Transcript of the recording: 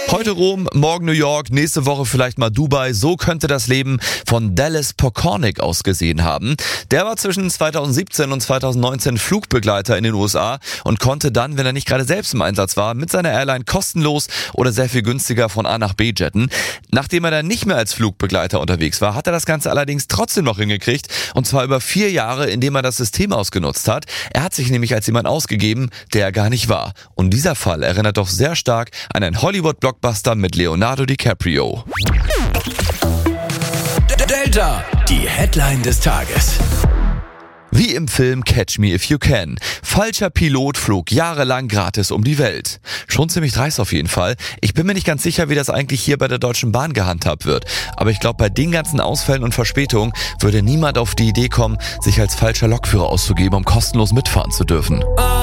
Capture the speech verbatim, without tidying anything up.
Heute Rom, morgen New York, nächste Woche vielleicht mal Dubai. So könnte das Leben von Dallas Pokornik ausgesehen haben. Der war zwischen zweitausendsiebzehn und zweitausendneunzehn Flugbegleiter in den U S A und konnte dann, wenn er nicht gerade selbst im Einsatz war, mit seiner Airline kostenlos oder sehr viel günstiger von A nach B jetten. Nachdem er dann nicht mehr als Flugbegleiter unterwegs war, hat er das Ganze allerdings trotzdem noch hingekriegt. Und zwar über vier Jahre, indem er das System ausgenutzt hat. Er hat sich nämlich als jemand ausgegeben, der er gar nicht war. Und dieser Fall erinnert doch sehr stark an einen Hollywood-Blockbuster mit Leonardo DiCaprio. Delta, die Headline des Tages. Wie im Film Catch Me If You Can. Falscher Pilot flog jahrelang gratis um die Welt. Schon ziemlich dreist auf jeden Fall. Ich bin mir nicht ganz sicher, wie das eigentlich hier bei der Deutschen Bahn gehandhabt wird. Aber ich glaube, bei den ganzen Ausfällen und Verspätungen würde niemand auf die Idee kommen, sich als falscher Lokführer auszugeben, um kostenlos mitfahren zu dürfen.